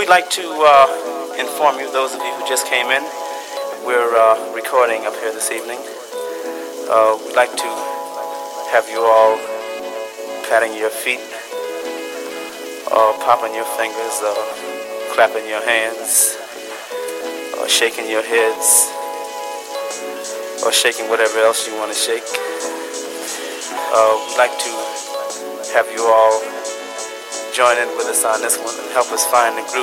we'd like to inform you, those of you who just came in, we're recording up here this evening. We'd like to have you all patting your feet, popping your fingers, clapping your hands, or shaking your heads, or shaking whatever else you want to shake. We'd like to have you all join in with us on this one and help us find the groove.